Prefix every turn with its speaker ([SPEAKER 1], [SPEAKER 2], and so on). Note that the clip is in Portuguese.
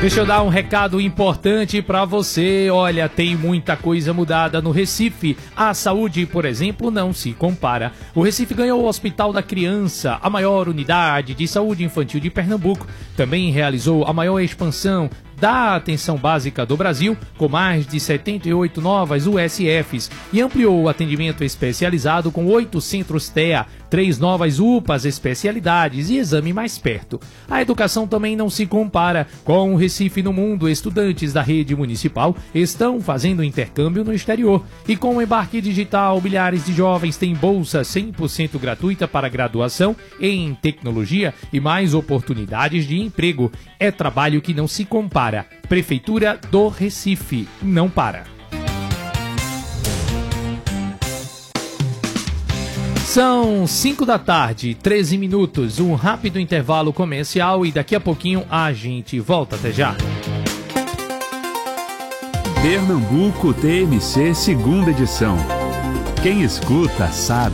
[SPEAKER 1] Deixa eu dar um recado importante para você. Olha, tem muita coisa mudada no Recife. A saúde, por exemplo, não se compara. O Recife ganhou o Hospital da Criança, a maior unidade de saúde infantil de Pernambuco. Também realizou a maior expansão da atenção básica do Brasil, com mais de 78 novas USFs, e ampliou o atendimento especializado com 8 centros TEA, 3 novas UPAs, especialidades e exame mais perto. A educação também não se compara. Com o Recife no mundo, estudantes da rede municipal estão fazendo intercâmbio no exterior. E com o embarque digital, milhares de jovens têm bolsa 100% gratuita para graduação em tecnologia e mais oportunidades de emprego. É trabalho que não se compara. Prefeitura do Recife, não para. São 5 da tarde, 13 minutos, um rápido intervalo comercial e daqui a pouquinho a gente volta. Até já.
[SPEAKER 2] Pernambuco TMC, segunda edição. Quem escuta sabe.